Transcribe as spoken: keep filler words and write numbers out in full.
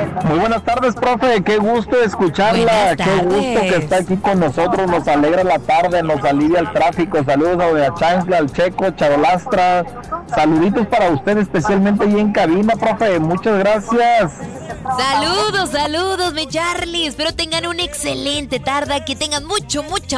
Muy buenas tardes, profe, qué gusto escucharla, qué gusto que está aquí con nosotros, nos alegra la tarde, nos alivia el tráfico. Saludos a Doña Chancla, al Checo, Charolastra, saluditos para usted especialmente ahí en cabina, profe, muchas gracias. Saludos, saludos, mi Charlie, espero tengan una excelente tarde, que tengan mucho, mucho